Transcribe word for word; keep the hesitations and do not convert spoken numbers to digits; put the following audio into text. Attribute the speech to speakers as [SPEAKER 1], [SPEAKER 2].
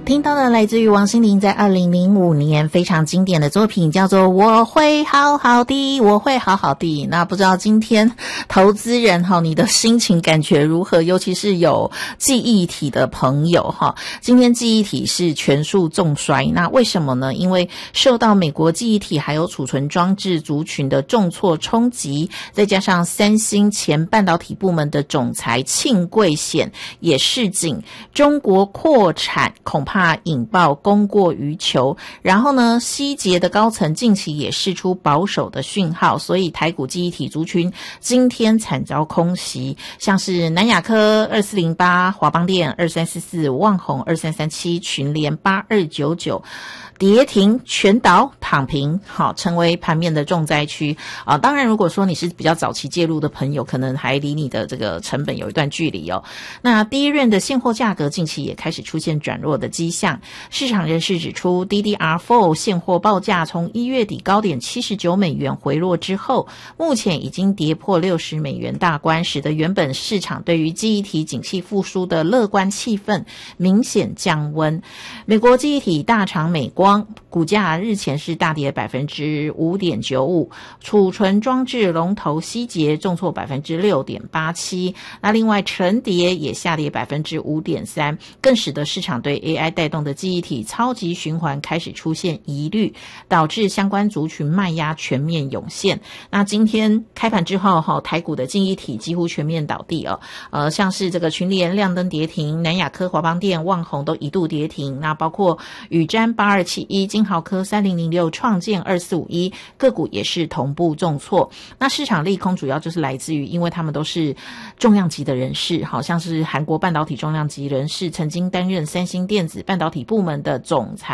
[SPEAKER 1] 听到的来自于王心凌在二零零五年非常经典的作品叫做我会好好的，我会好好的。那不知道今天投资人哈，你的心情感觉如何？尤其是有记忆体的朋友哈，今天记忆体是全数重衰。那为什么呢？因为受到美国记忆体还有储存装置族群的重挫冲击，再加上三星前半导体部门的总裁庆贵显也示警，中国扩产恐怕怕引爆供过于求，然后呢，希捷的高层近期也释出保守的讯号，所以台股记忆体族群今天惨遭空袭，像是南亚科二四零八、华邦电二三四四、旺宏二三三七、群联八二九九。跌停全倒躺平，好，成为盘面的重灾区啊！当然，如果说你是比较早期介入的朋友，可能还离你的这个成本有一段距离哦。那第一轮的现货价格近期也开始出现转弱的迹象，市场人士指出 ，D D R 四 现货报价从一月底高点七十九美元回落之后，目前已经跌破六十美元大关，使得原本市场对于记忆体景气复苏的乐观气氛明显降温。美国记忆体大厂美光股价日前是大跌百分之五点九五，储存装置龙头希捷重挫百分之六点八七，那另外成蝶也下跌百分之五点三，更使得市场对 A I 带动的记忆体超级循环开始出现疑虑，导致相关族群卖压全面涌现。那今天开盘之后，哈，台股的记忆体几乎全面倒地哦，呃，像是这个群联亮灯跌停，南亚科、华邦电、旺宏都一度跌停，那包括宇瞻八二七一、金豪科三零零六、创建二四五一个股也是同步重挫。那市场利空主要就是来自于，因为他们都是重量级的人士，好像是韩国半导体重量级人士，曾经担任三星电子半导体部门的总裁。